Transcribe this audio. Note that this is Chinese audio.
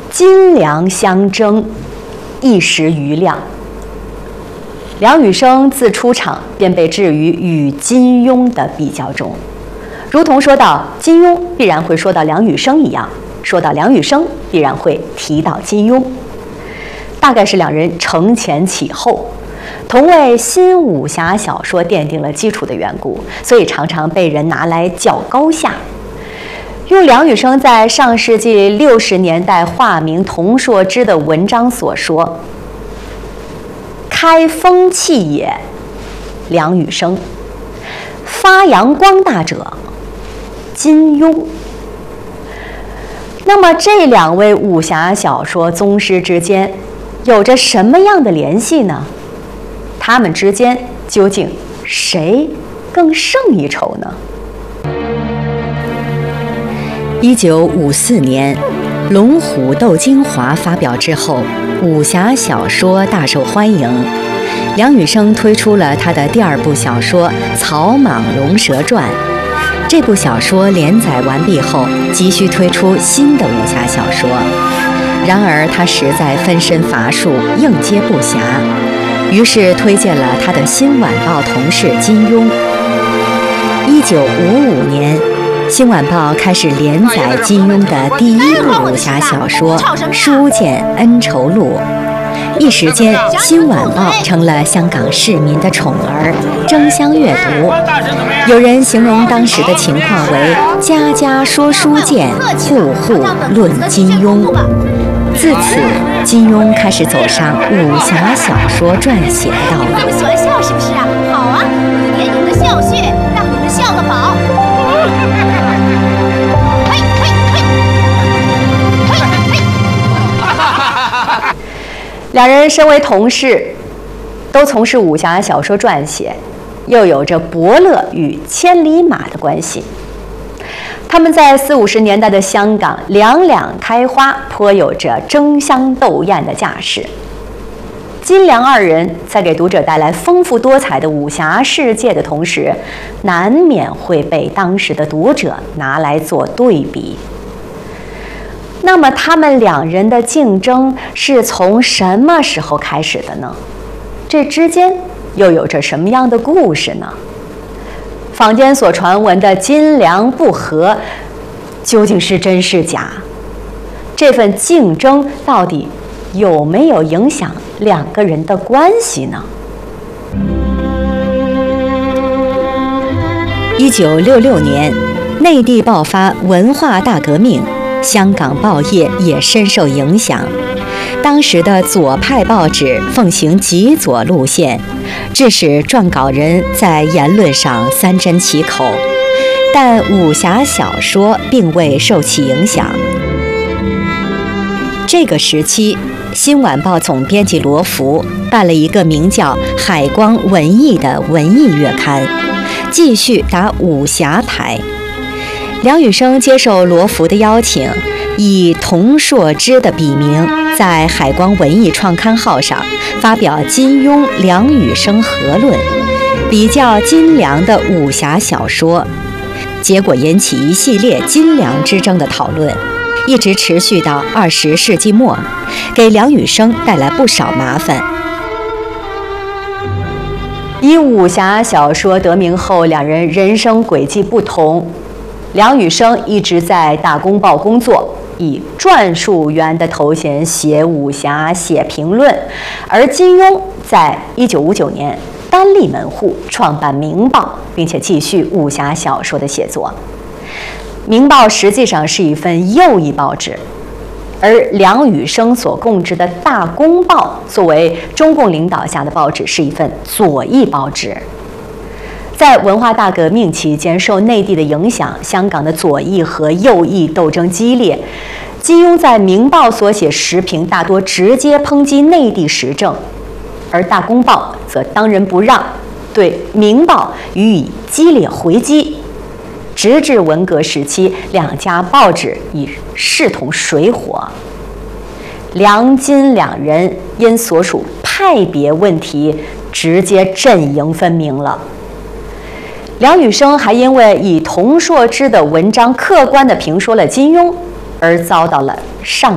金梁相争，一时瑜亮。梁羽生自出场便被置于与金庸的比较中，如同说到金庸必然会说到梁羽生一样，说到梁羽生必然会提到金庸。大概是两人承前启后，同为新武侠小说奠定了基础的缘故，所以常常被人拿来较高下。用梁羽生在上世纪60年代化名童硕之的文章所说：“开风气也，梁羽生；发扬光大者，金庸。”那么这两位武侠小说宗师之间有着什么样的联系呢？他们之间究竟谁更胜一筹呢 ？1954年，《龙虎斗精华》发表之后，武侠小说大受欢迎。梁羽生推出了他的第2部小说《草莽龙蛇传》。这部小说连载完毕后，急需推出新的武侠小说。然而他实在分身乏术，应接不暇，于是推荐了他的《新晚报》同事金庸。1955年，《新晚报》开始连载金庸的第1部武侠小说《书剑恩仇录》。一时间，《新晚报》成了香港市民的宠儿，争相阅读。有人形容当时的情况为“家家说书剑，户户论金庸”。自此，金庸开始走上武侠小说撰写的道路。你们喜欢笑是不是啊？好啊，我就点你们的笑穴，让你们笑个饱。 两人身为同事，都从事武侠小说撰写，又有着伯乐与千里马的关系。他们在40、50年代的香港两两开花，颇有着争相斗艳的架势。金梁二人在给读者带来丰富多彩的武侠世界的同时，难免会被当时的读者拿来做对比。那么他们两人的竞争是从什么时候开始的呢？这之间又有着什么样的故事呢？坊间所传闻的金梁不和，究竟是真是假？这份竞争到底有没有影响两个人的关系呢 ？1966年，内地爆发文化大革命，香港报业也深受影响。当时的左派报纸奉行极左路线，致使撰稿人在言论上3缄其口，但武侠小说并未受其影响。这个时期，新晚报总编辑罗浮办了一个名叫《海光文艺》的文艺月刊，继续打武侠牌。梁羽生接受罗浮的邀请，以童硕之的笔名在海光文艺创刊号上发表金庸、梁羽生合论，比较金梁的武侠小说，结果引起一系列金梁之争的讨论，一直持续到20世纪末，给梁羽生带来不少麻烦。 以武侠小说得名后，两人人生轨迹不同。梁羽生一直在大公报工作，以撰述员的头衔写武侠、写评论，而金庸在1959年单立门户创办《明报》，并且继续武侠小说的写作。《明报》实际上是一份右翼报纸，而梁羽生所供职的《大公报》作为中共领导下的报纸，是一份左翼报纸。在文化大革命期间，受内地的影响，香港的左翼和右翼斗争激烈。金庸在《明报》所写时评大多直接抨击内地时政，而《大公报》则当仁不让，对《明报》予以激烈回击。直至文革时期，两家报纸已势同水火。梁金两人因所属派别问题，直接阵营分明了。梁羽生还因为以童硕之的文章客观地评说了金庸，而遭到了上